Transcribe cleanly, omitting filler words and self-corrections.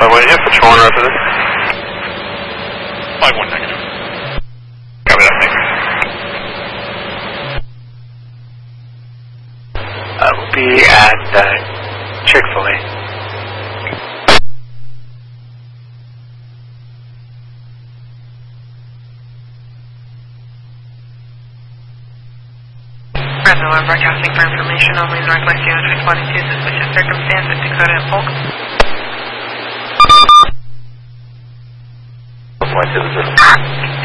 1, yeah, patrol on resident. 5-1 negative. Copy that, thanks. We'll be at Chick-fil-A. Bravo, I'm broadcasting for information only Northwest Unit 22, suspicious circumstance at Dakota and Polk. Point to the system.